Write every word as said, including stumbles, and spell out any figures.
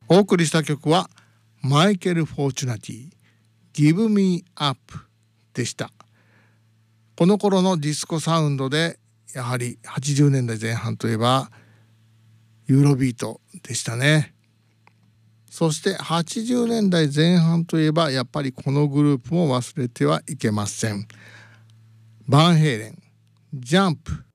お送りした曲はマイケル・フォーチュナティ Give Me Up でした。この頃のディスコサウンドでやはりはちじゅうねんだいぜん半といえばユーロビートでしたね。そしてはちじゅうねんだいぜん半といえばやっぱりこのグループも忘れてはいけません。バンヘイレン、ジャンプ